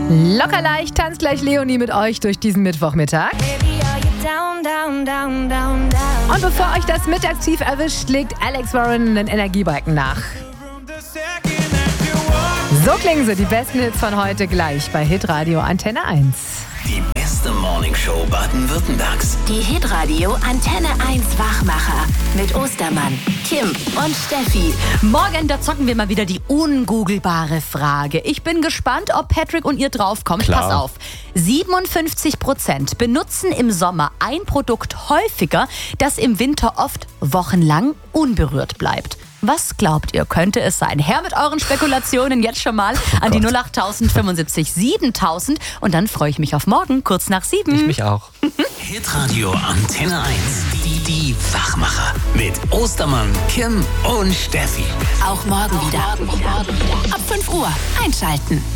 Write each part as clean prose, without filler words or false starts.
Locker leicht tanzt gleich Leonie mit euch durch diesen Mittwochmittag. Und bevor euch das Mittagstief erwischt, legt Alex Warren den Energiebalken nach. So klingen sie, die besten Hits von heute gleich bei Hitradio Antenne 1. Die beste Morningshow Baden-Württembergs. Die Hitradio Antenne 1 Wachmacher mit Ostermann, Kim und Steffi. Morgen, da zocken wir mal wieder die ungoogelbare Frage. Ich bin gespannt, ob Patrick und ihr draufkommt. Klar. Pass auf. 57% benutzen im Sommer ein Produkt häufiger, das im Winter oft wochenlang unberührt bleibt. Was glaubt ihr, könnte es sein? Her mit euren Spekulationen jetzt schon mal an die 08000 75 7000 und dann freue ich mich auf morgen, kurz nach 7. Ich mich auch. Hitradio Antenne 1. Die Wachmacher. Mit Ostermann, Kim und Steffi. Auch morgen wieder. Ab 5 Uhr einschalten.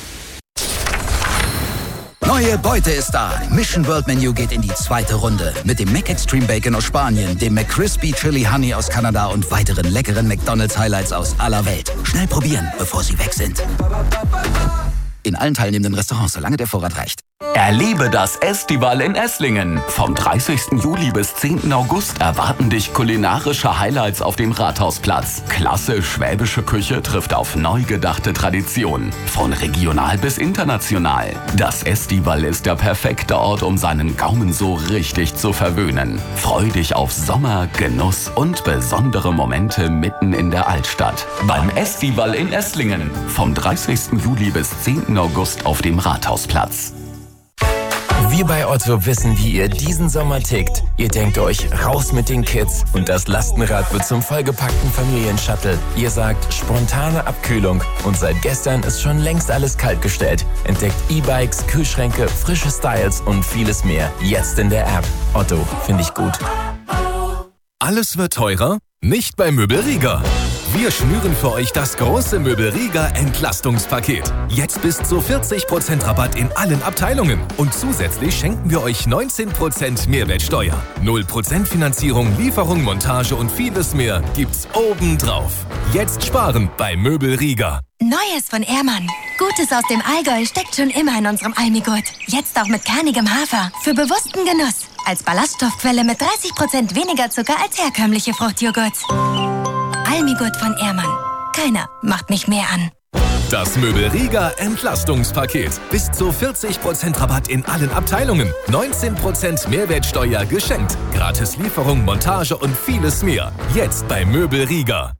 Neue Beute ist da. Mission World Menu geht in die zweite Runde. Mit dem McExtreme Bacon aus Spanien, dem McCrispy Chili Honey aus Kanada und weiteren leckeren McDonald's Highlights aus aller Welt. Schnell probieren, bevor sie weg sind. In allen teilnehmenden Restaurants, solange der Vorrat reicht. Erlebe das Estival in Esslingen. Vom 30. Juli bis 10. August erwarten dich kulinarische Highlights auf dem Rathausplatz. Klasse schwäbische Küche trifft auf neu gedachte Traditionen. Von regional bis international. Das Estival ist der perfekte Ort, um seinen Gaumen so richtig zu verwöhnen. Freu dich auf Sommer, Genuss und besondere Momente mitten in der Altstadt. Beim Estival in Esslingen. Vom 30. Juli bis 10. August auf dem Rathausplatz. Wir bei Otto wissen, wie ihr diesen Sommer tickt. Ihr denkt euch, raus mit den Kids und das Lastenrad wird zum vollgepackten Familienshuttle. Ihr sagt, spontane Abkühlung und seit gestern ist schon längst alles kaltgestellt. Entdeckt E-Bikes, Kühlschränke, frische Styles und vieles mehr. Jetzt in der App. Otto, finde ich gut. Alles wird teurer? Nicht bei Möbel Rieger. Wir schnüren für euch das große Möbel Rieger Entlastungspaket. Jetzt bis zu 40% Rabatt in allen Abteilungen. Und zusätzlich schenken wir euch 19% Mehrwertsteuer. 0% Finanzierung, Lieferung, Montage und vieles mehr gibt's obendrauf. Jetzt sparen bei Möbel Rieger. Neues von Ehrmann. Gutes aus dem Allgäu steckt schon immer in unserem Almigurt. Jetzt auch mit kernigem Hafer. Für bewussten Genuss. Als Ballaststoffquelle mit 30% weniger Zucker als herkömmliche Fruchtjoghurts. Almigurt von Ehrmann. Keiner macht mich mehr an. Das Möbel Rieger Entlastungspaket. Bis zu 40% Rabatt in allen Abteilungen. 19% Mehrwertsteuer geschenkt. Gratis Lieferung, Montage und vieles mehr. Jetzt bei Möbel Rieger.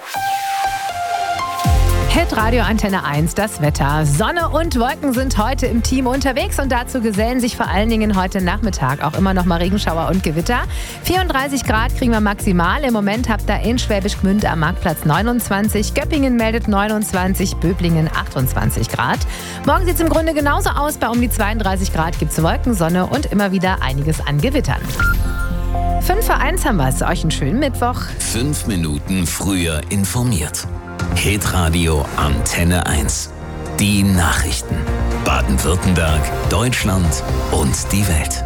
Hitradio Antenne 1, das Wetter. Sonne und Wolken sind heute im Team unterwegs und dazu gesellen sich vor allen Dingen heute Nachmittag auch immer noch mal Regenschauer und Gewitter. 34 Grad kriegen wir maximal. Im Moment habt ihr in Schwäbisch Gmünd am Marktplatz 29, Göppingen meldet 29, Böblingen 28 Grad. Morgen sieht es im Grunde genauso aus. Bei um die 32 Grad gibt es Wolken, Sonne und immer wieder einiges an Gewittern. 5 vor 1 haben wir es. Euch einen schönen Mittwoch. 5 Minuten früher informiert. Hitradio Antenne 1. Die Nachrichten. Baden-Württemberg, Deutschland und die Welt.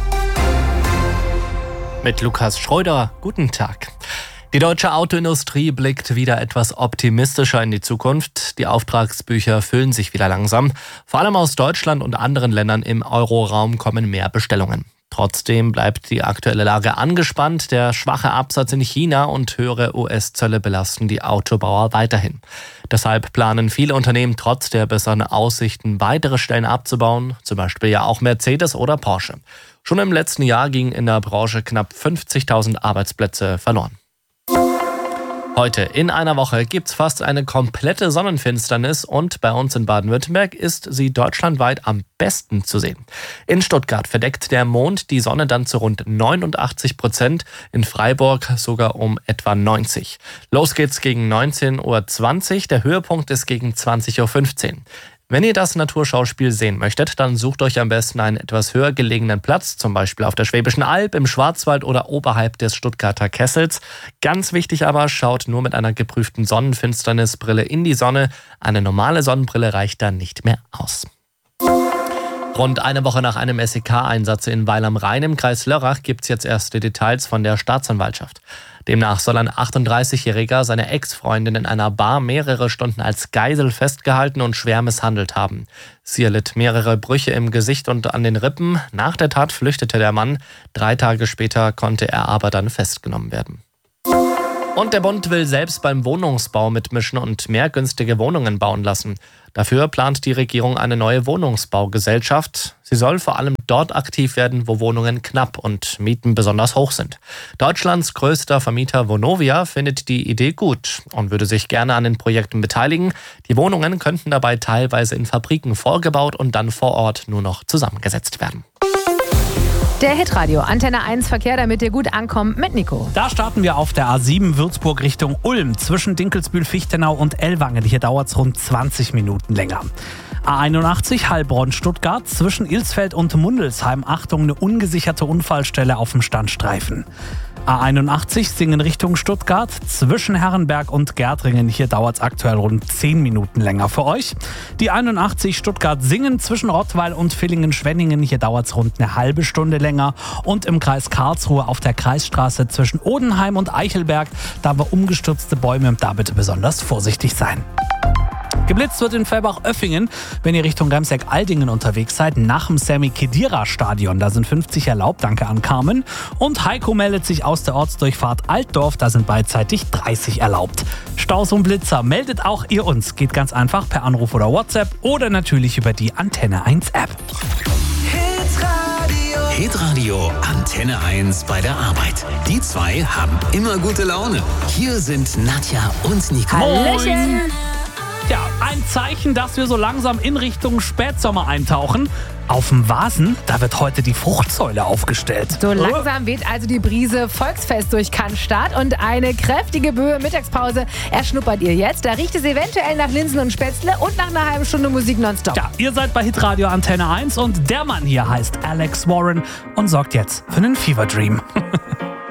Mit Lukas Schreuder, guten Tag. Die deutsche Autoindustrie blickt wieder etwas optimistischer in die Zukunft. Die Auftragsbücher füllen sich wieder langsam. Vor allem aus Deutschland und anderen Ländern im Euroraum kommen mehr Bestellungen. Trotzdem bleibt die aktuelle Lage angespannt. Der schwache Absatz in China und höhere US-Zölle belasten die Autobauer weiterhin. Deshalb planen viele Unternehmen trotz der besseren Aussichten weitere Stellen abzubauen, zum Beispiel ja auch Mercedes oder Porsche. Schon im letzten Jahr gingen in der Branche knapp 50.000 Arbeitsplätze verloren. Heute in einer Woche gibt's fast eine komplette Sonnenfinsternis und bei uns in Baden-Württemberg ist sie deutschlandweit am besten zu sehen. In Stuttgart verdeckt der Mond die Sonne dann zu rund 89%, in Freiburg sogar um etwa 90%. Los geht's gegen 19.20 Uhr, der Höhepunkt ist gegen 20.15 Uhr. Wenn ihr das Naturschauspiel sehen möchtet, dann sucht euch am besten einen etwas höher gelegenen Platz, zum Beispiel auf der Schwäbischen Alb, im Schwarzwald oder oberhalb des Stuttgarter Kessels. Ganz wichtig aber, schaut nur mit einer geprüften Sonnenfinsternisbrille in die Sonne. Eine normale Sonnenbrille reicht dann nicht mehr aus. Rund eine Woche nach einem SEK-Einsatz in Weil am Rhein im Kreis Lörrach gibt es jetzt erste Details von der Staatsanwaltschaft. Demnach soll ein 38-Jähriger seine Ex-Freundin in einer Bar mehrere Stunden als Geisel festgehalten und schwer misshandelt haben. Sie erlitt mehrere Brüche im Gesicht und an den Rippen. Nach der Tat flüchtete der Mann. 3 Tage später konnte er aber dann festgenommen werden. Und der Bund will selbst beim Wohnungsbau mitmischen und mehr günstige Wohnungen bauen lassen. Dafür plant die Regierung eine neue Wohnungsbaugesellschaft. Sie soll vor allem dort aktiv werden, wo Wohnungen knapp und Mieten besonders hoch sind. Deutschlands größter Vermieter Vonovia findet die Idee gut und würde sich gerne an den Projekten beteiligen. Die Wohnungen könnten dabei teilweise in Fabriken vorgebaut und dann vor Ort nur noch zusammengesetzt werden. Der Hitradio Antenne 1 Verkehr, damit ihr gut ankommt mit Nico. Da starten wir auf der A7 Würzburg Richtung Ulm zwischen Dinkelsbühl-Fichtenau und Ellwangen. Hier dauert es rund 20 Minuten länger. A81 Heilbronn-Stuttgart zwischen Ilsfeld und Mundelsheim. Achtung, eine ungesicherte Unfallstelle auf dem Standstreifen. A81 Singen Richtung Stuttgart zwischen Herrenberg und Gärtringen. Hier dauert es aktuell rund 10 Minuten länger für euch. Die 81 Stuttgart-Singen zwischen Rottweil und Villingen-Schwenningen. Hier dauert es rund eine halbe Stunde länger. Und im Kreis Karlsruhe auf der Kreisstraße zwischen Odenheim und Eichelberg. Da haben wir umgestürzte Bäume und da bitte besonders vorsichtig sein. Geblitzt wird in Fellbach-Oeffingen, wenn ihr Richtung Remseck-Aldingen unterwegs seid, nach dem Sammy-Khedira-Stadion. Da sind 50 erlaubt, danke an Carmen. Und Heiko meldet sich aus der Ortsdurchfahrt Altdorf, da sind beidseitig 30 erlaubt. Staus und Blitzer, meldet auch ihr uns. Geht ganz einfach per Anruf oder WhatsApp oder natürlich über die Antenne 1 App. Hitradio Antenne 1 bei der Arbeit. Die zwei haben immer gute Laune. Hier sind Nadja und Nico. Hallöchen! Ja, ein Zeichen, dass wir so langsam in Richtung Spätsommer eintauchen. Auf dem Vasen, da wird heute die Fruchtsäule aufgestellt. So langsam weht also die Brise Volksfest durch Cannstatt und eine kräftige Böe Mittagspause erschnuppert ihr jetzt. Da riecht es eventuell nach Linsen und Spätzle und nach einer halben Stunde Musik nonstop. Ja, ihr seid bei Hitradio Antenne 1 und der Mann hier heißt Alex Warren und sorgt jetzt für einen Fever Dream.